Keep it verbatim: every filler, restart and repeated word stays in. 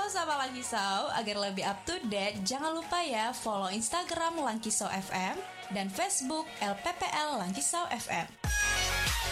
Halo Sobat Lankisau, agar lebih up to date, jangan lupa ya follow Instagram Lankisau F M dan Facebook L P P L Lankisau F M.